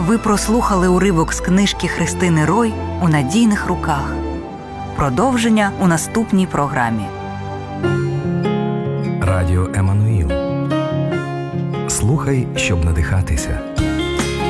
Ви прослухали уривок з книжки Христини Рой «У надійних руках». Продовження у наступній програмі. Радіо Еммануїл. Слухай, щоб надихатися.